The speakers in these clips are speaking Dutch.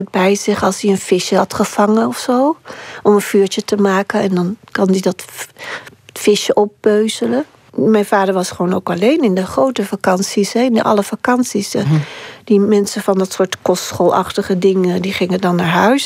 bij zich als hij een visje had gevangen of zo. Om een vuurtje te maken. En dan kan hij dat visje oppeuzelen. Mijn vader was gewoon ook alleen in de grote vakanties. In alle vakanties. Die mensen van dat soort kostschoolachtige dingen, die gingen dan naar huis.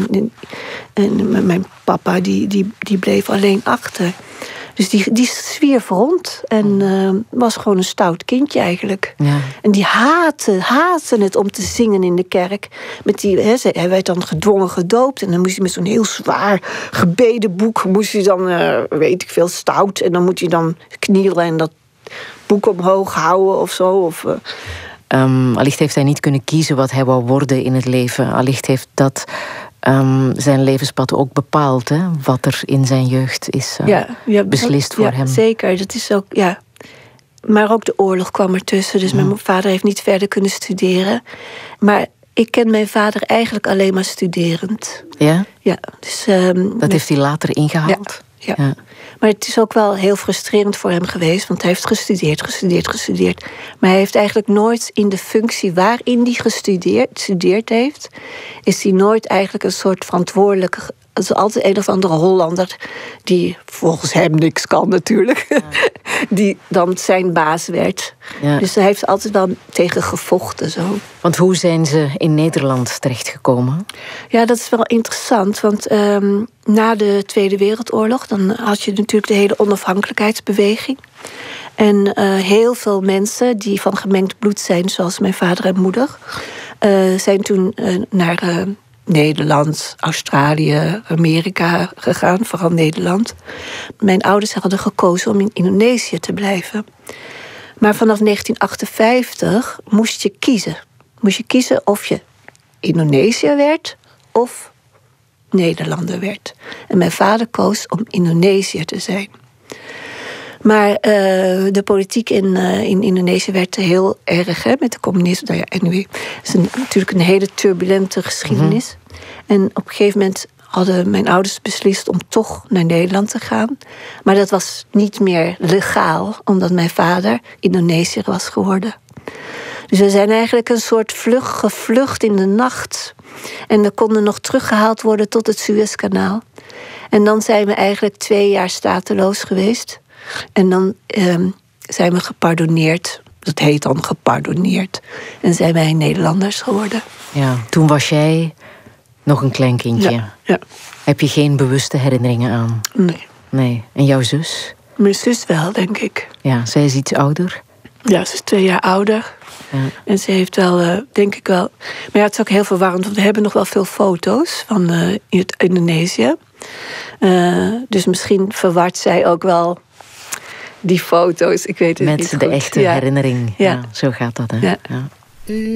En mijn papa, die bleef alleen achter. Dus die zwierf rond en was gewoon een stout kindje eigenlijk. Ja. En die haatte het om te zingen in de kerk. Hij werd dan gedwongen gedoopt. En dan moest hij met zo'n heel zwaar gebedenboek, moest hij dan, weet ik veel, stout. En dan moet hij dan knielen en dat boek omhoog houden of zo. Allicht heeft hij niet kunnen kiezen wat hij wou worden in het leven. Allicht heeft dat zijn levenspad ook bepaald, hè? Wat er in zijn jeugd is beslist voor hem. Zeker, dat is ook, ja. Maar ook de oorlog kwam ertussen, dus mijn vader heeft niet verder kunnen studeren. Maar ik ken mijn vader eigenlijk alleen maar studerend. Ja? Ja. Dus, dat heeft hij later ingehaald? Ja. Maar het is ook wel heel frustrerend voor hem geweest, want hij heeft gestudeerd. Maar hij heeft eigenlijk nooit in de functie waarin hij gestudeerd heeft, is hij nooit eigenlijk een soort verantwoordelijke. Het is altijd een of andere Hollander die volgens hem niks kan natuurlijk. Ja. Die dan zijn baas werd. Ja. Dus hij heeft altijd wel tegen gevochten. Zo. Want hoe zijn ze in Nederland terechtgekomen? Ja, dat is wel interessant. Want na de Tweede Wereldoorlog, dan had je natuurlijk de hele onafhankelijkheidsbeweging. En heel veel mensen die van gemengd bloed zijn, zoals mijn vader en moeder, zijn toen naar Nederland, Australië, Amerika gegaan, vooral Nederland. Mijn ouders hadden gekozen om in Indonesië te blijven. Maar vanaf 1958 moest je kiezen. Moest je kiezen of je Indonesiër werd of Nederlander werd. En mijn vader koos om Indonesiër te zijn. Maar de politiek in Indonesië werd heel erg, hè, met de communisme. Nou ja, anyway, het is natuurlijk een hele turbulente geschiedenis. En op een gegeven moment hadden mijn ouders beslist om toch naar Nederland te gaan. Maar dat was niet meer legaal, omdat mijn vader Indonesiër was geworden. Dus we zijn eigenlijk een soort gevlucht in de nacht. En we konden nog teruggehaald worden tot het Suezkanaal. En dan zijn we eigenlijk 2 jaar stateloos geweest. En dan zijn we gepardonneerd. Dat heet dan gepardonneerd. En zijn wij Nederlanders geworden. Ja, toen was jij nog een klein kindje. Ja. Heb je geen bewuste herinneringen aan? Nee. En jouw zus? Mijn zus wel, denk ik. Ja, zij is iets ouder? Ja, ze is 2 jaar ouder. Ja. En ze heeft wel, denk ik wel. Maar ja, het is ook heel verwarrend, want we hebben nog wel veel foto's van Indonesië. Dus misschien verwart zij ook wel die foto's. Ik weet het niet met de echte herinnering. Ja, zo gaat dat, hè? Ja. Ja.